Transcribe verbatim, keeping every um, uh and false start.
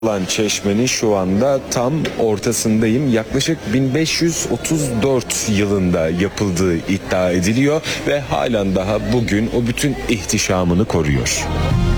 olan çeşmenin şu anda tam ortasındayım. Yaklaşık bin beş yüz otuz dört yılında yapıldığı iddia ediliyor ve halen daha bugün o bütün ihtişamını koruyor.